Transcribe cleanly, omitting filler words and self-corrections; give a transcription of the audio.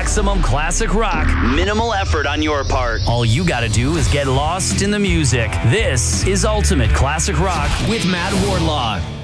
Maximum classic rock. Minimal effort on your part. All you gotta do is get lost in the music. This is Ultimate Classic Rock with Matt Wardlaw.